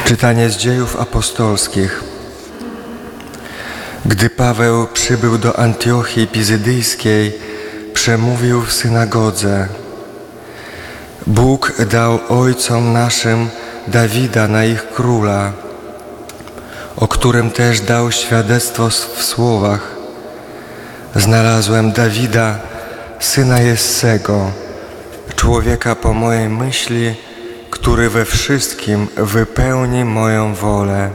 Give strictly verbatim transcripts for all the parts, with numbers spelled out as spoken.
Czytanie z Dziejów Apostolskich. Gdy Paweł przybył do Antiochii Pizydyjskiej, przemówił w synagodze: Bóg dał ojcom naszym Dawida na ich króla, o którym też dał świadectwo w słowach: Znalazłem Dawida, syna Jessego, człowieka po mojej myśli, który we wszystkim wypełni moją wolę.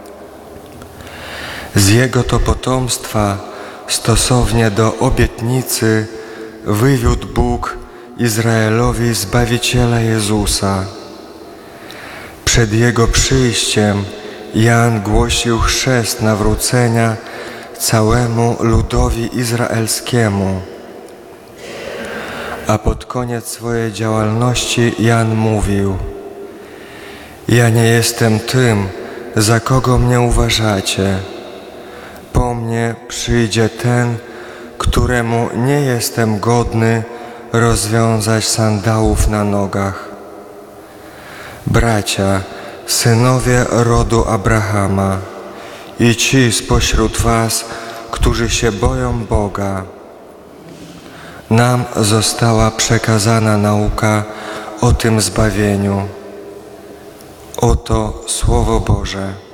Z jego to potomstwa, stosownie do obietnicy, wywiódł Bóg Izraelowi Zbawiciela Jezusa. Przed Jego przyjściem Jan głosił chrzest nawrócenia całemu ludowi izraelskiemu. A pod koniec swojej działalności Jan mówił: Ja nie jestem tym, za kogo mnie uważacie. Po mnie przyjdzie ten, któremu nie jestem godny rozwiązać sandałów na nogach. Bracia, synowie rodu Abrahama i ci spośród was, którzy się boją Boga, nam została przekazana nauka o tym zbawieniu. Oto Słowo Boże.